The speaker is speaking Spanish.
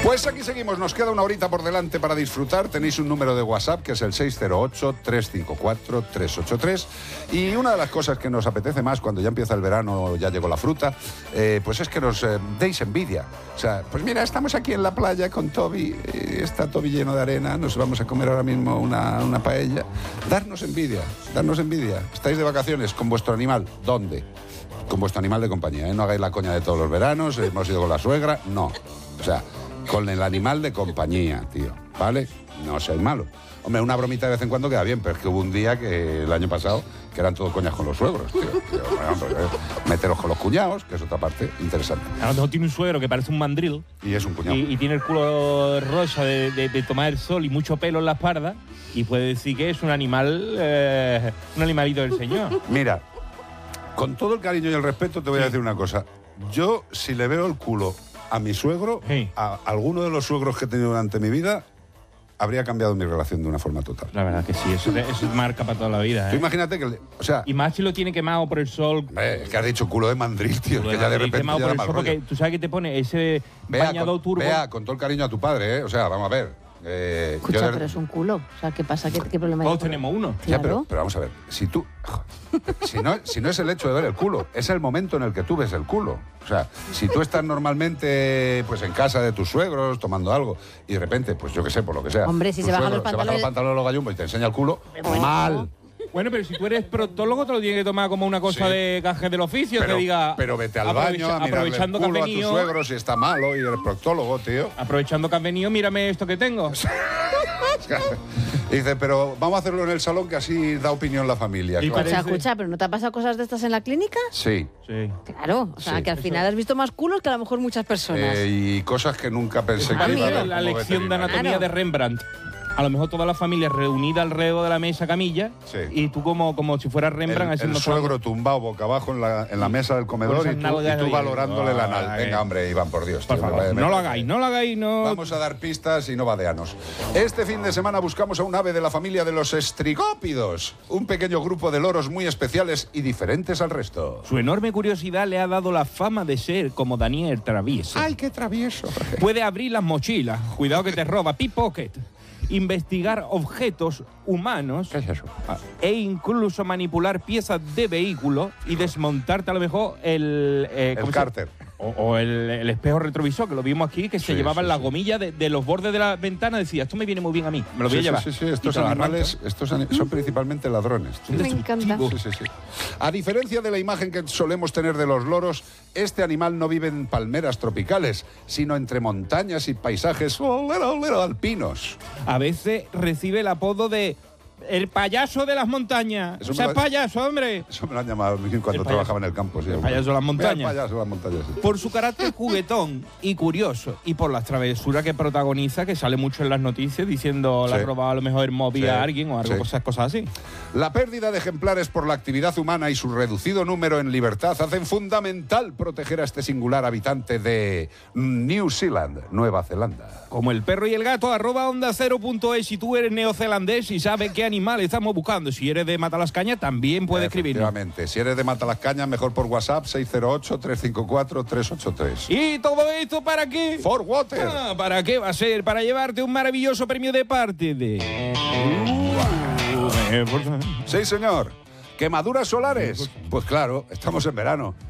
Pues aquí seguimos, nos queda una horita por delante para disfrutar. Tenéis un número de WhatsApp que es el 608-354-383. Y una de las cosas que nos apetece más cuando ya empieza el verano, ya llegó la fruta, pues es que nos deis envidia. O sea, pues mira, estamos aquí en la playa con Toby, está Toby lleno de arena, nos vamos a comer ahora mismo una paella. Darnos envidia. Estáis de vacaciones con vuestro animal, ¿dónde? Con vuestro animal de compañía, ¿eh? No hagáis la coña de todos los veranos, hemos ido con la suegra, no. O sea, con el animal de compañía, tío, ¿vale? No seáis malos. Hombre, una bromita de vez en cuando queda bien, pero es que hubo un día que el año pasado que eran todos coñas con los suegros, tío. Bueno, pues, meteros con los cuñados, que es otra parte interesante. A lo mejor tiene un suegro que parece un mandril. Y es un cuñado. Y tiene el culo rosa de tomar el sol y mucho pelo en la espalda. Y puede decir que es un animal, un animalito del señor. Mira, con todo el cariño y el respeto te voy a decir una cosa. Yo, si le veo el culo a mi suegro, a alguno de los suegros que he tenido durante mi vida, habría cambiado mi relación de una forma total. La verdad que sí, eso marca para toda la vida. Tú imagínate que, o sea... Y más si lo tiene quemado por el sol. Es que has dicho culo de mandril, tío, que ya de repente quemado ya por da el mal sol, rollo. porque tú sabes que te pone ese bañador turbo. Vea, con todo el cariño a tu padre, ¿eh? O sea, vamos a ver. Escucha, pero es un culo. O sea, ¿qué pasa? ¿Qué problema hay? Todos tenemos uno. Ya, Claro. pero vamos a ver, si tú... Si no es el hecho de ver el culo, es el momento en el que tú ves el culo. O sea, si tú estás normalmente pues en casa de tus suegros, tomando algo, y de repente, pues yo qué sé, por lo que sea... Hombre, si tu se bajan suegro los pantalones... de los gallumbos y te enseña el culo, mal. Bueno, pero si tú eres proctólogo, te lo tienes que tomar como una cosa de gaje del oficio, Pero, que diga... pero vete al baño a mirarle el aprovechando culo a tu venido, suegro si está malo y eres proctólogo, tío. Aprovechando que has venido, mírame esto que tengo. Y dice, pero vamos a hacerlo en el salón que así da opinión la familia. Y claro. Escucha, ¿pero no te ha pasado cosas de estas en la clínica? Sí. Sí. Claro, o sea, Sí. que al final has visto más culos que a lo mejor muchas personas. Y cosas que nunca pensé que iba a ver La como lección de veterinario. anatomía de Rembrandt. A lo mejor toda la familia reunida alrededor de la mesa camilla, Sí. y tú como si fueras Rembrandt El haciendo suegro tumbado boca abajo en la mesa del comedor Con esas nalgas y tú de- valorándole la nal. Ay. Venga, hombre, Iván, por Dios. Por tío, favor, me no lo parece. hagáis, no. Vamos a dar pistas y no vadeanos. Este fin de semana buscamos a un ave de la familia de los estrigópidos, un pequeño grupo de loros muy especiales y diferentes al resto. Su enorme curiosidad le ha dado la fama de ser como Daniel Travieso. ¡Ay, qué travieso! Puede abrir las mochilas, cuidado que te roba, pickpocket, investigar objetos humanos ¿Qué es eso? e incluso manipular piezas de vehículos y desmontarte a lo mejor el ¿cómo se- cárter. O el espejo retrovisor, que lo vimos aquí, que se Sí, llevaban sí, las sí. gomillas de los bordes de la ventana. Decía, esto me viene muy bien a mí, me lo voy a llevar. Sí, Y estos te lo animales son principalmente ladrones. tío. Me encanta. Sí. A diferencia de la imagen que solemos tener de los loros, este animal no vive en palmeras tropicales, sino entre montañas y paisajes alpinos. A veces recibe el apodo de el payaso de las montañas. Eso O sea, me lo- payaso, hombre. Eso me lo han llamado a mí cuando payaso. trabajaba en el campo. Sí, El payaso de las montañas. El payaso de las montañas, sí. Por su carácter juguetón y curioso, y por las travesuras que protagoniza, que sale mucho en las noticias diciendo le Sí. ha robado a lo mejor el móvil Sí. a alguien o algo, Sí. cosas así. La pérdida de ejemplares por la actividad humana y su reducido número en libertad hacen fundamental proteger a este singular habitante de New Zealand, Nueva Zelanda. Como el perro y el gato, @onda0.es si tú eres neozelandés y sabes qué animal estamos buscando. Si eres de Matalascaña, también puedes escribirnos. Efectivamente. Si eres de Matalascaña, mejor por WhatsApp 608-354-383. ¿Y todo esto para qué? For Water. ¿Para qué va a ser? Para llevarte un maravilloso premio de parte de... Sí, señor. ¿Quemaduras solares? Pues claro, estamos en verano.